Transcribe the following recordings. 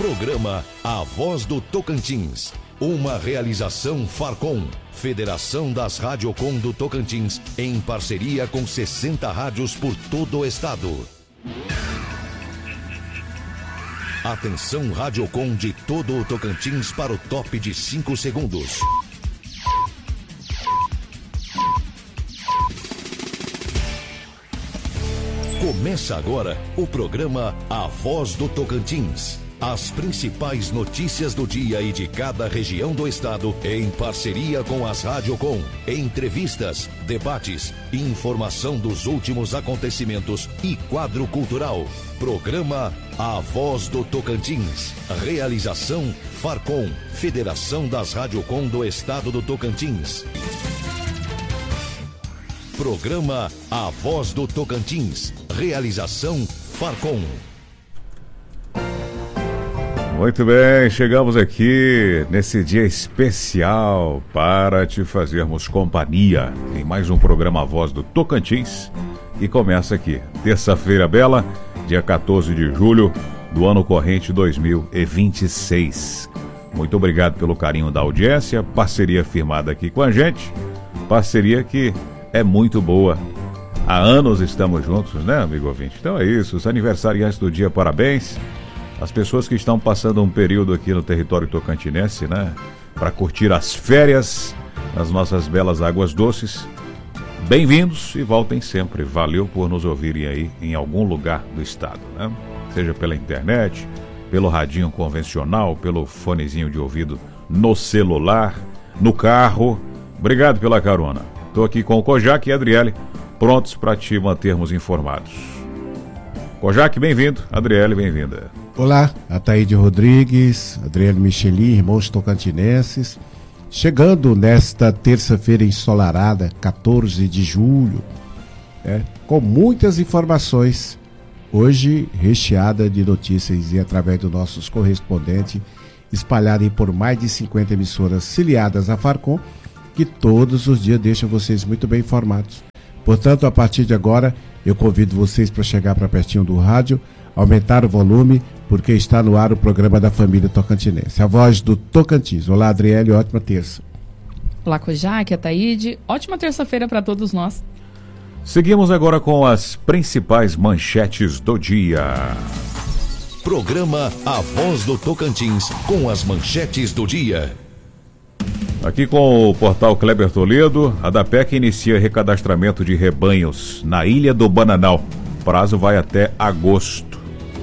Programa A Voz do Tocantins. Uma realização Farcom, Federação das Radiocom do Tocantins, em parceria com 60 rádios por todo o estado. Atenção Radiocom de todo o Tocantins para o top de 5 segundos. Começa agora o programa A Voz do Tocantins. As principais notícias do dia e de cada região do estado, em parceria com as Radiocom. Entrevistas, debates, informação dos últimos acontecimentos e quadro cultural. Programa A Voz do Tocantins. Realização Farcom, Federação das Radiocom do Estado do Tocantins. Programa A Voz do Tocantins. Realização Farcom. Muito bem, chegamos aqui nesse dia especial para te fazermos companhia em mais um programa A Voz do Tocantins, que começa aqui, terça-feira bela, dia 14 de julho do ano corrente 2026. Muito obrigado pelo carinho da audiência, parceria firmada aqui com a gente, parceria que é muito boa. Há anos estamos juntos, né, amigo ouvinte? Então é isso, os aniversariantes do dia, parabéns. As pessoas que estão passando um período aqui no território tocantinense, né, para curtir as férias nas nossas belas águas doces, bem-vindos e voltem sempre. Valeu por nos ouvirem aí em algum lugar do estado, né? Seja pela internet, pelo radinho convencional, pelo fonezinho de ouvido no celular, no carro. Obrigado pela carona. Estou aqui com o Kojak e a Adriele, prontos para te mantermos informados. Kojak, bem-vindo. Adriele, bem-vinda. Olá, Ataíde Rodrigues, Adriele Michelin, irmãos tocantinenses. Chegando nesta terça-feira ensolarada, 14 de julho, com muitas informações, hoje recheada de notícias e através dos nossos correspondentes, espalhada por mais de 50 emissoras filiadas à Farcom, que todos os dias deixam vocês muito bem informados. Portanto, a partir de agora, eu convido vocês para chegar para pertinho do rádio, aumentar o volume, porque está no ar o programa da família tocantinense, A Voz do Tocantins. Olá, Adriele, ótima terça. Olá, Kojak, Ataíde, ótima terça-feira para todos nós. Seguimos agora com as principais manchetes do dia. Programa A Voz do Tocantins, com as manchetes do dia. Aqui com o portal Kleber Toledo, a DAPEC inicia recadastramento de rebanhos na Ilha do Bananal. O prazo vai até agosto.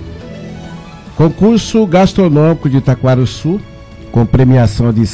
Concurso gastronômico de Itaquaruçu, com premiação de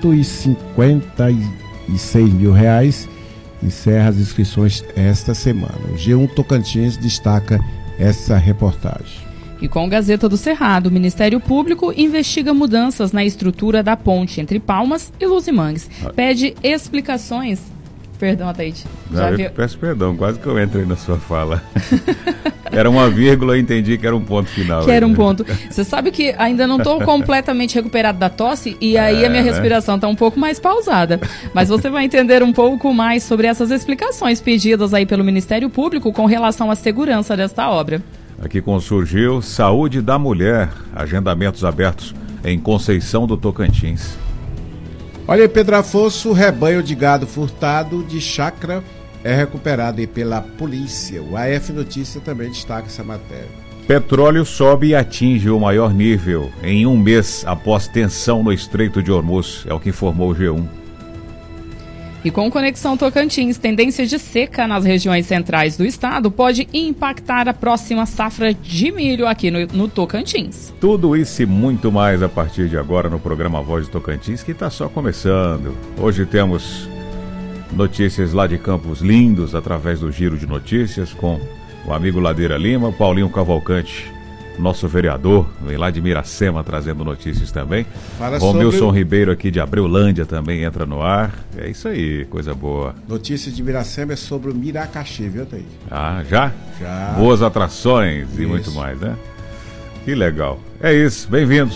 R$156 mil, encerra as inscrições esta semana. O G1 Tocantins destaca essa reportagem. E com o Gazeta do Cerrado, o Ministério Público investiga mudanças na estrutura da ponte entre Palmas e Luzimangues. Pede explicações. Perdão, Ataíde. Peço perdão, quase que eu entrei na sua fala. Era uma vírgula, eu entendi que era um ponto final. Que era um ponto. Você sabe que ainda não estou completamente recuperado da tosse e aí a minha respiração está um pouco mais pausada. Mas você vai entender um pouco mais sobre essas explicações pedidas aí pelo Ministério Público com relação à segurança desta obra. Aqui com Surgiu Saúde da Mulher, agendamentos abertos em Conceição do Tocantins. Olha, em Pedro Afonso, o rebanho de gado furtado de chácara é recuperado aí pela polícia. O AF Notícia também destaca essa matéria. Petróleo sobe e atinge o maior nível em um mês após tensão no Estreito de Hormuz, é o que informou o G1. E com Conexão Tocantins, tendência de seca nas regiões centrais do estado pode impactar a próxima safra de milho aqui no Tocantins. Tudo isso e muito mais a partir de agora no programa Voz do Tocantins, que está só começando. Hoje temos notícias lá de Campos Lindos, através do Giro de Notícias, com o amigo Ladeira Lima, Paulinho Cavalcante, nosso vereador, vem lá de Miracema trazendo notícias também. Romilson Ribeiro aqui de Abreulândia também entra no ar. É isso aí, coisa boa. Notícias de Miracema é sobre o Miracaxi, viu, Thaís? Ah, já? Já. Boas atrações isso. E muito mais, né? Que legal. É isso, bem-vindos.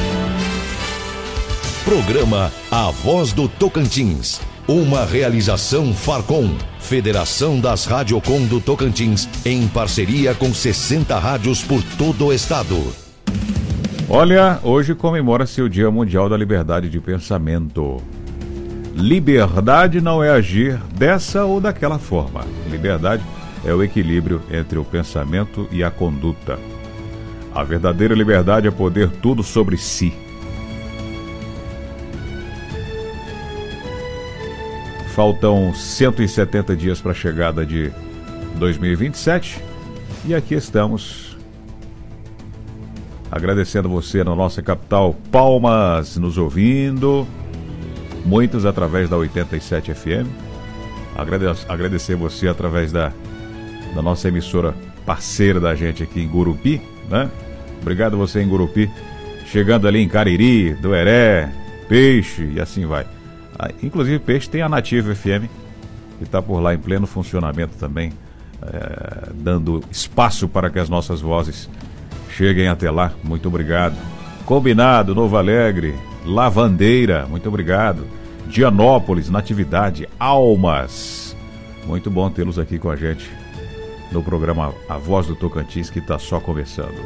Programa A Voz do Tocantins. Uma realização Farcom, Federação das Radiocom do Tocantins, em parceria com 60 rádios por todo o estado. Olha, hoje comemora-se o Dia Mundial da Liberdade de Pensamento. Liberdade não é agir dessa ou daquela forma. Liberdade é o equilíbrio entre o pensamento e a conduta. A verdadeira liberdade é poder tudo sobre si. Faltam 170 dias para a chegada de 2027 e aqui estamos agradecendo você na nossa capital, Palmas, nos ouvindo, muitos através da 87 FM. Agradecer você através da nossa emissora parceira da gente aqui em Gurupi, né? Obrigado você em Gurupi, chegando ali em Cariri, Doeré, Peixe e assim vai. Inclusive Peixe tem a Nativa FM, que está por lá em pleno funcionamento também, dando espaço para que as nossas vozes cheguem até lá. Muito obrigado. Combinado, Novo Alegre, Lavandeira, muito obrigado. Dianópolis, Natividade, Almas. Muito bom tê-los aqui com a gente no programa A Voz do Tocantins, que está só começando.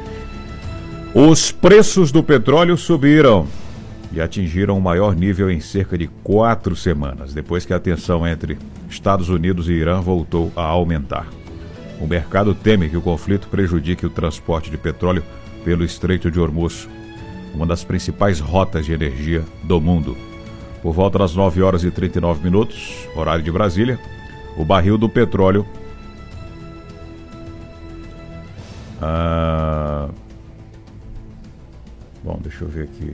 Os preços do petróleo subiram e atingiram o maior nível em cerca de 4 semanas, depois que a tensão entre Estados Unidos e Irã voltou a aumentar. O mercado teme que o conflito prejudique o transporte de petróleo pelo Estreito de Hormuz, uma das principais rotas de energia do mundo. Por volta das 9 horas e 39 minutos, horário de Brasília, o barril do petróleo bom, deixa eu ver aqui.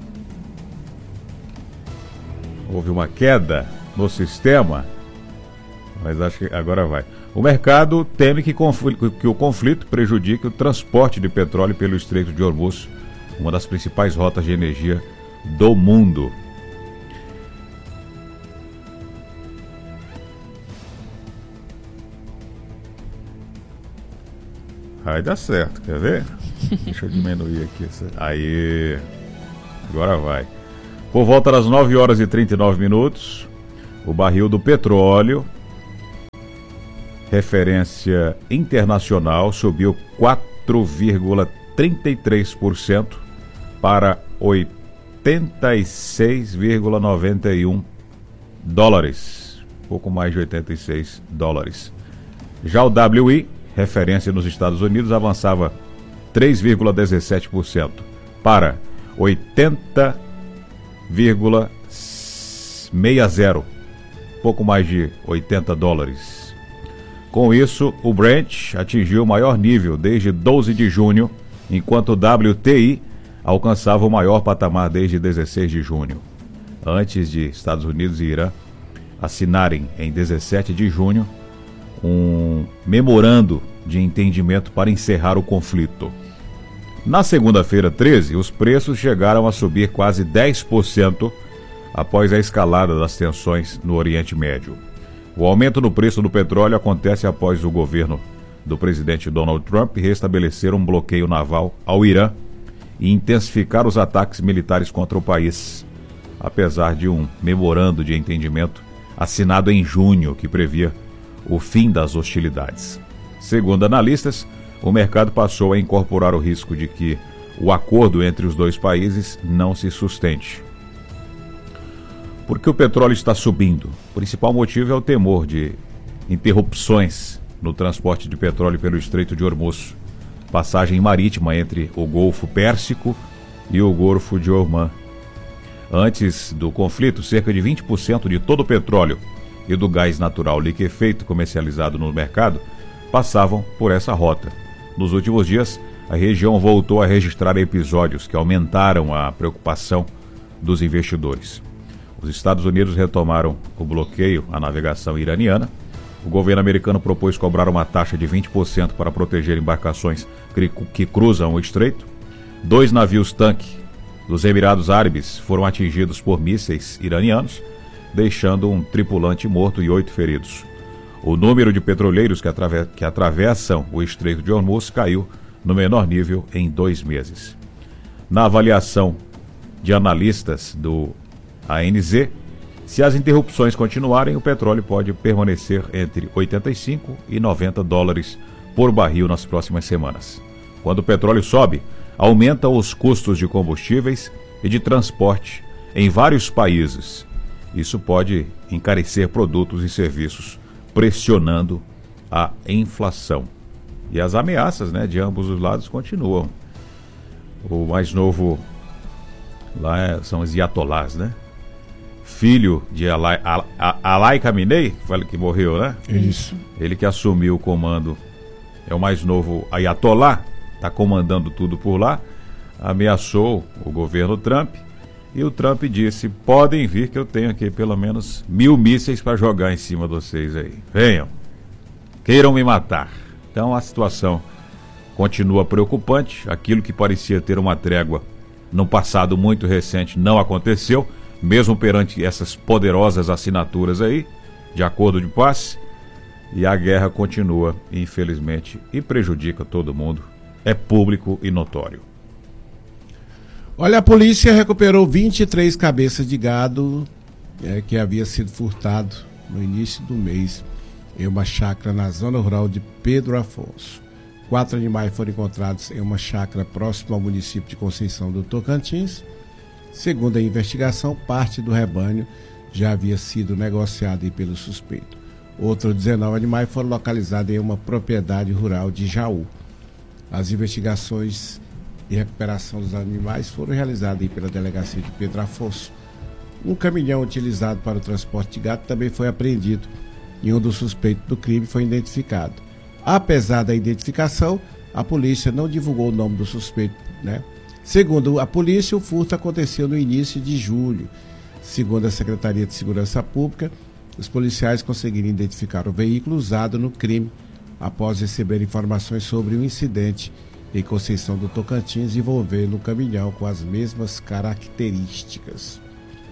Houve uma queda no sistema, mas acho que agora vai. O mercado teme que o conflito prejudique o transporte de petróleo pelo Estreito de Hormuz, uma das principais rotas de energia do mundo. Vai dar certo, quer ver? Deixa eu diminuir aqui. Aí, agora vai. Por volta das 9 horas e 39 minutos, o barril do petróleo, referência internacional, subiu 4,33% para 86,91 dólares. Pouco mais de 86 dólares. Já o WI, referência nos Estados Unidos, avançava 3,17% para 80,60, pouco mais de 80 dólares. Com isso, o Brent atingiu o maior nível desde 12 de junho, enquanto o WTI alcançava o maior patamar desde 16 de junho. Antes de Estados Unidos e Irã assinarem em 17 de junho um memorando de entendimento para encerrar o conflito. Na segunda-feira 13, os preços chegaram a subir quase 10% após a escalada das tensões no Oriente Médio. O aumento no preço do petróleo acontece após o governo do presidente Donald Trump restabelecer um bloqueio naval ao Irã e intensificar os ataques militares contra o país, apesar de um memorando de entendimento assinado em junho que previa o fim das hostilidades. Segundo analistas, o mercado passou a incorporar o risco de que o acordo entre os dois países não se sustente. Por que o petróleo está subindo? O principal motivo é o temor de interrupções no transporte de petróleo pelo Estreito de Hormuz, passagem marítima entre o Golfo Pérsico e o Golfo de Omã. Antes do conflito, cerca de 20% de todo o petróleo e do gás natural liquefeito comercializado no mercado passavam por essa rota. Nos últimos dias, a região voltou a registrar episódios que aumentaram a preocupação dos investidores. Os Estados Unidos retomaram o bloqueio à navegação iraniana. O governo americano propôs cobrar uma taxa de 20% para proteger embarcações que cruzam o estreito. 2 navios-tanque dos Emirados Árabes foram atingidos por mísseis iranianos, deixando um tripulante morto e 8 feridos. O número de petroleiros que atravessam o Estreito de Hormuz caiu no menor nível em 2 meses. Na avaliação de analistas do ANZ, se as interrupções continuarem, o petróleo pode permanecer entre 85 e 90 dólares por barril nas próximas semanas. Quando o petróleo sobe, aumenta os custos de combustíveis e de transporte em vários países. Isso pode encarecer produtos e serviços, pressionando a inflação. E as ameaças, né, de ambos os lados continuam. O mais novo lá são os Iatolás, né? Filho de Alai Khamenei, que morreu, né? Isso. Ele que assumiu o comando, é o mais novo Ayatollah, está comandando tudo por lá, ameaçou o governo Trump, e o Trump disse: podem vir que eu tenho aqui pelo menos 1000 mísseis para jogar em cima de vocês aí. Venham, queiram me matar. Então a situação continua preocupante. Aquilo que parecia ter uma trégua no passado muito recente não aconteceu, mesmo perante essas poderosas assinaturas aí, de acordo de paz, e a guerra continua, infelizmente, e prejudica todo mundo. É público e notório. Olha, a polícia recuperou 23 cabeças de gado que havia sido furtado no início do mês em uma chácara na zona rural de Pedro Afonso. 4 animais foram encontrados em uma chácara próxima ao município de Conceição do Tocantins. Segundo a investigação, parte do rebanho já havia sido negociado pelo suspeito. Outros 19 animais foram localizados em uma propriedade rural de Jaú. As investigações e recuperação dos animais foram realizadas pela delegacia de Pedro Afonso. Um caminhão utilizado para o transporte de gado também foi apreendido e um dos suspeitos do crime foi identificado. Apesar da identificação, a polícia não divulgou o nome do suspeito, né? Segundo a polícia, o furto aconteceu no início de julho. Segundo a Secretaria de Segurança Pública, os policiais conseguiram identificar o veículo usado no crime após receber informações sobre um incidente em Conceição do Tocantins envolvendo um caminhão com as mesmas características.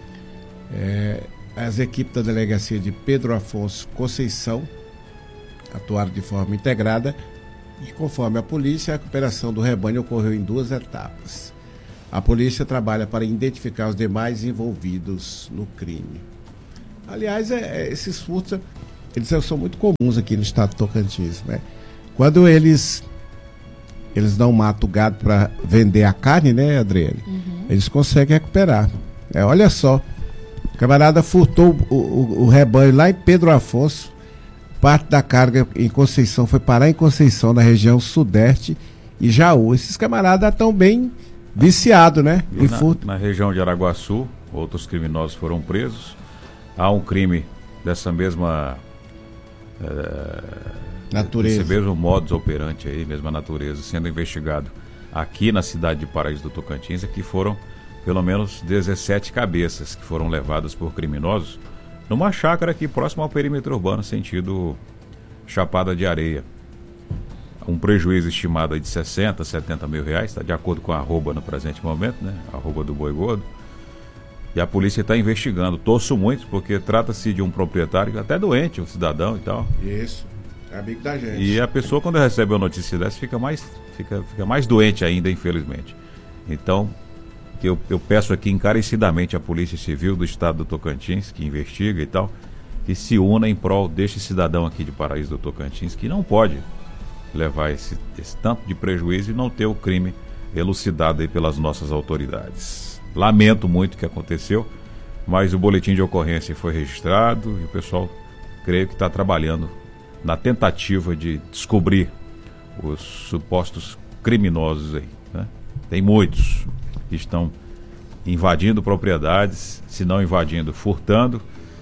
As equipes da delegacia de Pedro Afonso Conceição atuaram de forma integrada e, conforme a polícia, a recuperação do rebanho ocorreu em 2 etapas. A polícia trabalha para identificar os demais envolvidos no crime. Aliás, esses furtos, eles são muito comuns aqui no estado do Tocantins, né? Quando eles não matam o gado para vender a carne, né, Adriele? Eles conseguem recuperar. Olha só, o camarada furtou o rebanho lá em Pedro Afonso. Parte da carga em Conceição foi parar em Conceição, na região sudeste, e Jaú. Esses camaradas estão bem viciados, né? Em furto. Na região de Araguaçu, outros criminosos foram presos. Há um crime dessa mesma natureza, esse mesmo modus operandi aí, mesma natureza, sendo investigado aqui na cidade de Paraíso do Tocantins. Aqui foram pelo menos 17 cabeças que foram levadas por criminosos numa chácara aqui próximo ao perímetro urbano, sentido Chapada de Areia. Um prejuízo estimado de 60, 70 mil reais, tá, de acordo com a arroba no presente momento, né? Arroba do Boi Gordo. E a polícia está investigando. Torço muito, porque trata-se de um proprietário até doente, um cidadão e tal. Isso, é amigo da gente. E a pessoa, quando recebe uma notícia dessa, fica mais doente ainda, infelizmente. Então, eu peço aqui encarecidamente à Polícia Civil do Estado do Tocantins, que investiga e tal, que se una em prol deste cidadão aqui de Paraíso do Tocantins, que não pode levar esse tanto de prejuízo e não ter o crime elucidado aí pelas nossas autoridades. Lamento muito o que aconteceu, mas o boletim de ocorrência foi registrado e o pessoal, creio que está trabalhando na tentativa de descobrir os supostos criminosos aí, né? Tem muitos que estão invadindo propriedades, se não invadindo, furtando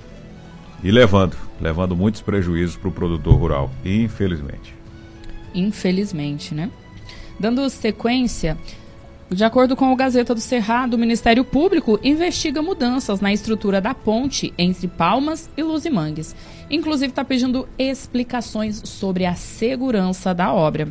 e levando muitos prejuízos para o produtor rural, infelizmente. Infelizmente, né? Dando sequência, de acordo com o Gazeta do Cerrado, o Ministério Público investiga mudanças na estrutura da ponte entre Palmas e Luzimangues. Inclusive está pedindo explicações sobre a segurança da obra.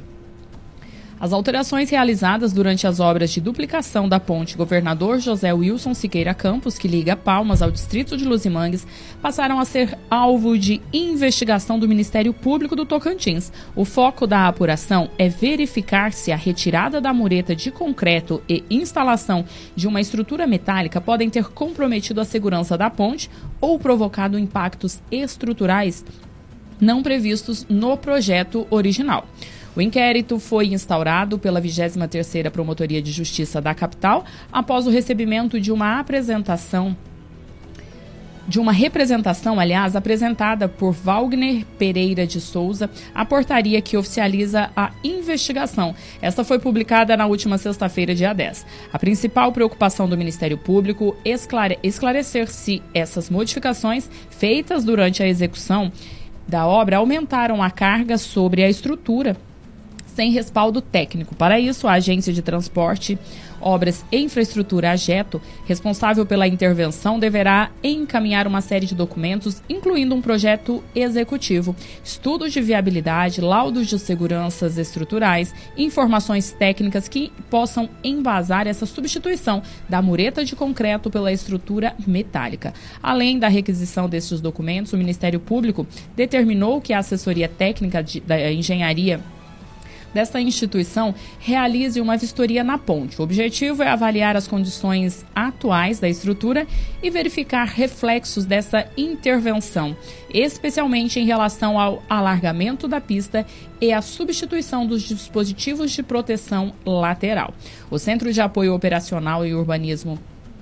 As alterações realizadas durante as obras de duplicação da ponte Governador José Wilson Siqueira Campos, que liga Palmas ao distrito de Luzimangues, passaram a ser alvo de investigação do Ministério Público do Tocantins. O foco da apuração é verificar se a retirada da mureta de concreto e instalação de uma estrutura metálica podem ter comprometido a segurança da ponte ou provocado impactos estruturais não previstos no projeto original. O inquérito foi instaurado pela 23ª Promotoria de Justiça da capital após o recebimento de uma representação, apresentada por Wagner Pereira de Souza, a portaria que oficializa a investigação. Esta foi publicada na última sexta-feira, dia 10. A principal preocupação do Ministério Público é esclarecer se essas modificações feitas durante a execução da obra aumentaram a carga sobre a estrutura sem respaldo técnico. Para isso, a Agência de Transporte, Obras e Infraestrutura, AGETO, responsável pela intervenção, deverá encaminhar uma série de documentos, incluindo um projeto executivo, estudos de viabilidade, laudos de seguranças estruturais, informações técnicas que possam embasar essa substituição da mureta de concreto pela estrutura metálica. Além da requisição desses documentos, o Ministério Público determinou que a assessoria técnica da engenharia desta instituição realize uma vistoria na ponte. O objetivo é avaliar as condições atuais da estrutura e verificar reflexos dessa intervenção, especialmente em relação ao alargamento da pista e a substituição dos dispositivos de proteção lateral. O Centro de Apoio Operacional e Urbanismo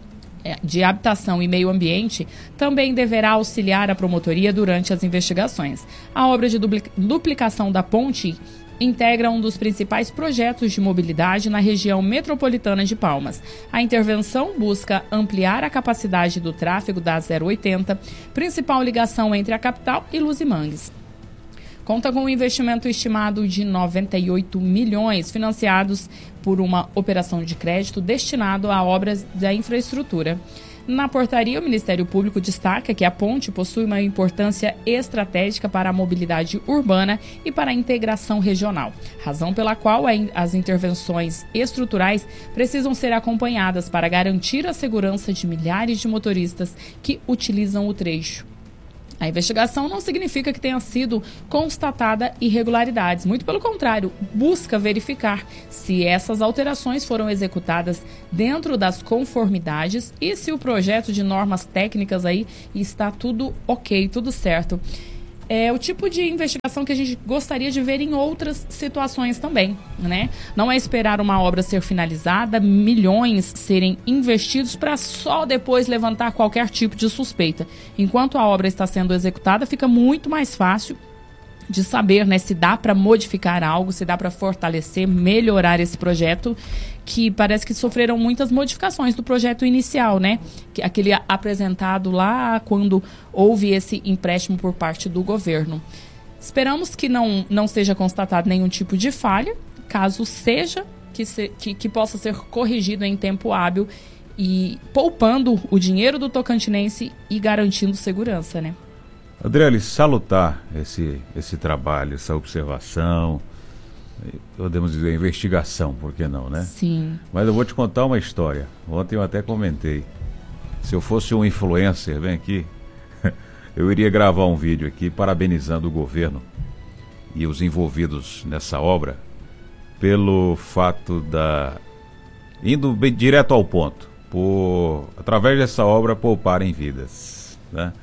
de Habitação e Meio Ambiente também deverá auxiliar a promotoria durante as investigações. A obra de duplicação da ponte integra um dos principais projetos de mobilidade na região metropolitana de Palmas. A intervenção busca ampliar a capacidade do tráfego da 080, principal ligação entre a capital e Luzimangues. Conta com um investimento estimado de 98 milhões, financiados por uma operação de crédito destinado a obras da infraestrutura. Na portaria, o Ministério Público destaca que a ponte possui uma importância estratégica para a mobilidade urbana e para a integração regional, razão pela qual as intervenções estruturais precisam ser acompanhadas para garantir a segurança de milhares de motoristas que utilizam o trecho. A investigação não significa que tenha sido constatada irregularidades, muito pelo contrário, busca verificar se essas alterações foram executadas dentro das conformidades e se o projeto de normas técnicas aí está tudo ok, tudo certo. É o tipo de investigação que a gente gostaria de ver em outras situações também, né? Não é esperar uma obra ser finalizada, milhões serem investidos para só depois levantar qualquer tipo de suspeita. Enquanto a obra está sendo executada, fica muito mais fácil de saber, né, se dá para modificar algo, se dá para fortalecer, melhorar esse projeto, que parece que sofreram muitas modificações do projeto inicial, né? Aquele apresentado lá quando houve esse empréstimo por parte do governo. Esperamos que não seja constatado nenhum tipo de falha, caso seja, que possa ser corrigido em tempo hábil e poupando o dinheiro do tocantinense e garantindo segurança, né? Adriele, salutar esse trabalho, essa observação, podemos dizer investigação, por que não, né? Sim. Mas eu vou te contar uma história. Ontem eu até comentei. Se eu fosse um influencer, vem aqui, eu iria gravar um vídeo aqui parabenizando o governo e os envolvidos nessa obra pelo fato indo bem direto ao ponto, através dessa obra pouparem vidas, né?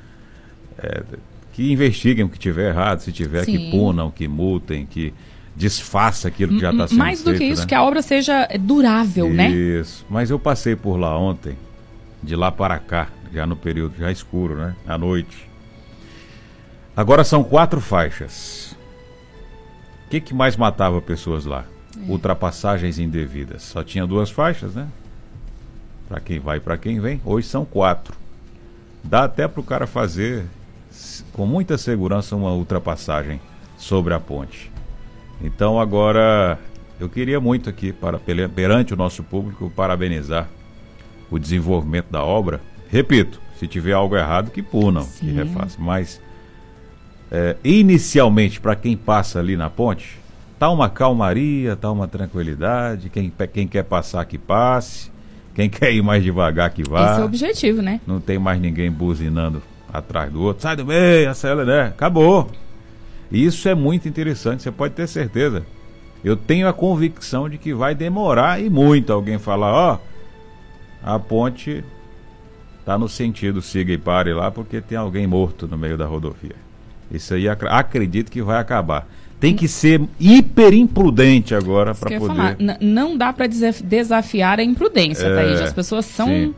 Que investiguem o que tiver errado, se tiver, sim, que punam, que multem, que desfaça aquilo que já está sendo feito. Mais do que isso, né? Que a obra seja durável, isso, né? Isso. Mas eu passei por lá ontem, de lá para cá, já no período já escuro, né? À noite. Agora são 4 faixas. O que mais matava pessoas lá? Ultrapassagens indevidas. Só tinha 2 faixas, né? Para quem vai e para quem vem. Hoje são 4. Dá até para o cara fazer com muita segurança uma ultrapassagem sobre a ponte. Então agora eu queria muito aqui, perante o nosso público, parabenizar o desenvolvimento da obra. Repito, se tiver algo errado, que punam, sim, que refaçam. Mas inicialmente, para quem passa ali na ponte, tá uma calmaria, tá uma tranquilidade. Quem quer passar, que passe. Quem quer ir mais devagar, que vá. Esse é o objetivo, né? Não tem mais ninguém buzinando atrás do outro. Sai do meio, acelera, né? Acabou. E isso é muito interessante, você pode ter certeza. Eu tenho a convicção de que vai demorar e muito alguém falar, a ponte tá no sentido siga e pare lá porque tem alguém morto no meio da rodovia. Isso aí acredito que vai acabar. Tem que ser hiper imprudente agora para poder... falar. Não dá para desafiar a imprudência, Thaís. As pessoas são... Sim.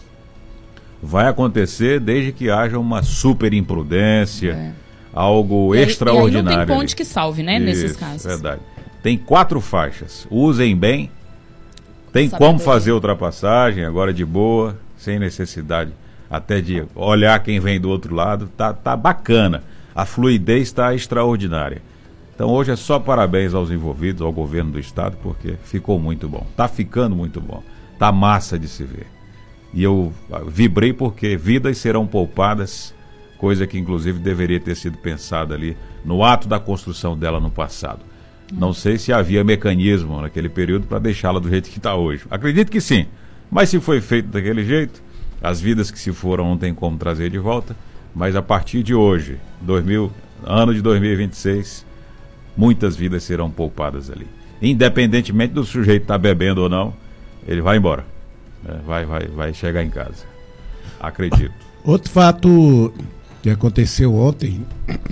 Vai acontecer desde que haja uma super imprudência, algo extraordinário. E aí não tem ponte que salve, né, nesses casos. Verdade. Tem 4 faixas. Usem bem. Tem como fazer ultrapassagem agora de boa, sem necessidade até de olhar quem vem do outro lado. Tá bacana. A fluidez está extraordinária. Então hoje é só parabéns aos envolvidos, ao governo do estado, porque ficou muito bom. Tá ficando muito bom. Tá massa de se ver. E eu vibrei porque vidas serão poupadas, coisa que inclusive deveria ter sido pensada ali no ato da construção dela no passado. Não sei se havia mecanismo naquele período para deixá-la do jeito que está hoje. Acredito que sim, mas se foi feito daquele jeito, as vidas que se foram não tem como trazer de volta, mas a partir de hoje, ano de 2026, muitas vidas serão poupadas ali. Independentemente do sujeito estar bebendo ou não, ele vai embora. Vai chegar em casa. Acredito. Outro fato que aconteceu ontem,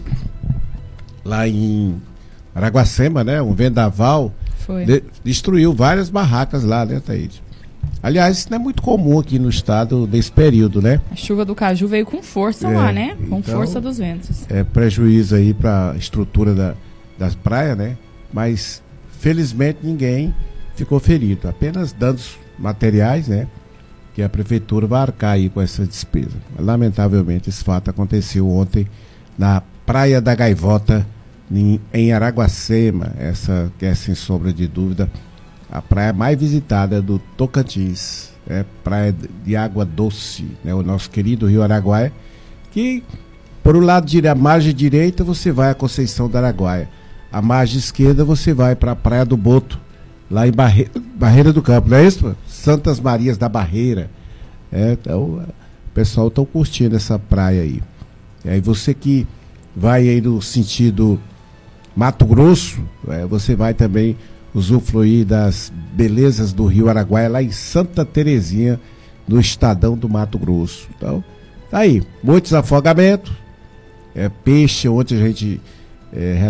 lá em Araguacema, né? Um vendaval destruiu várias barracas lá, né, Thaís? Aliás, isso não é muito comum aqui no estado nesse período, né? A chuva do caju veio com força lá, né? Com então, força dos ventos. É prejuízo aí para a estrutura das praias, né? Mas, felizmente, ninguém ficou ferido. Apenas danos materiais, né? Que a prefeitura vai arcar aí com essa despesa. Lamentavelmente, esse fato aconteceu ontem na Praia da Gaivota, em Araguacema. Essa que é, sem sombra de dúvida, a praia mais visitada do Tocantins. É praia de água doce, né? O nosso querido Rio Araguaia, que por o lado a margem direita você vai a Conceição do Araguaia. A margem esquerda você vai para a Praia do Boto, lá em Barreira do Campo, não é isso? Santas Marias da Barreira. Então, o pessoal está curtindo essa praia aí. E aí você que vai aí no sentido Mato Grosso, você vai também usufruir das belezas do Rio Araguaia, lá em Santa Terezinha, no Estadão do Mato Grosso. Então, tá aí, muitos afogamentos, peixe, ontem a gente